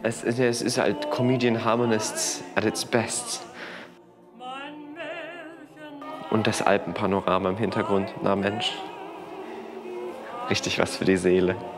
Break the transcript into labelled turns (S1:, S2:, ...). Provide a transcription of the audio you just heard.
S1: Es ist halt Comedian Harmonists at its best. Und das Alpenpanorama im Hintergrund. Na Mensch, richtig was für die Seele.